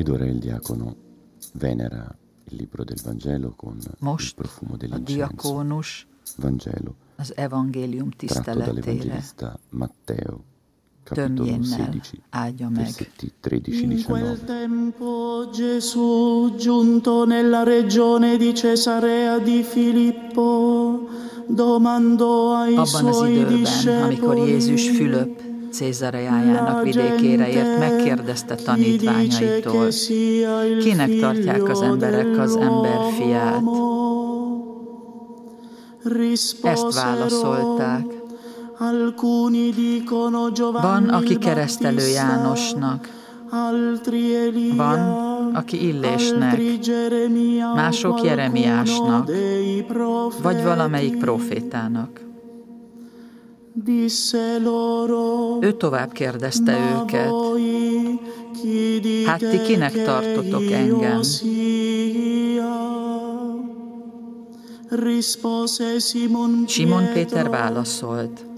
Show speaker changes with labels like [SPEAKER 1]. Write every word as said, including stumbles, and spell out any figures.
[SPEAKER 1] Ed ora il diacono venera il libro del Vangelo con il profumo
[SPEAKER 2] a
[SPEAKER 1] dell'incenso.
[SPEAKER 2] diakónus
[SPEAKER 1] Vangelo
[SPEAKER 2] az evangélium
[SPEAKER 1] tratto
[SPEAKER 2] tiszteletére
[SPEAKER 1] dall'Evangelista Matteo, capitolo
[SPEAKER 2] tömjénnel
[SPEAKER 1] sedici,
[SPEAKER 2] áldja meg.
[SPEAKER 1] versetti tredici
[SPEAKER 3] In quel
[SPEAKER 1] diciannove.
[SPEAKER 3] tempo Gesù, giunto nella regione di Cesarea di Filippo, domandò ai
[SPEAKER 2] Abban az
[SPEAKER 3] suoi
[SPEAKER 2] időben, amikor Jézus
[SPEAKER 3] discepoli:
[SPEAKER 2] Fülöp Cézareájának vidékére ért, megkérdezte tanítványaitól, kinek tartják az emberek az ember fiát? Ezt válaszolták. Van, aki keresztelő Jánosnak, van, aki Illésnek, mások Jeremiásnak, vagy valamelyik profétának. Ő tovább kérdezte őket: hát ti kinek tartotok engem? Simon Péter válaszolt: